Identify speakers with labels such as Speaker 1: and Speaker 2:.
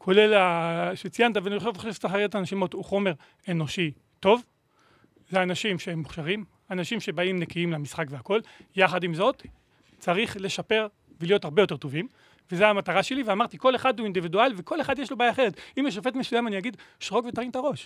Speaker 1: כולל שציינת, ואני חושב שתחריית האנשים הוא חומר אנושי טוב, זה אנשים שהם מוכשרים, אנשים שבאים נקיים למשחק והכל, יחד עם זאת, צריך לשפר ולהיות הרבה יותר טובים, וזו המטרה שלי, ואמרתי, כל אחד הוא אינדיבידואל, וכל אחד יש לו בעיה אחרת. אם יש שופט מסוים, אני אגיד, שרוק ותרים את הראש.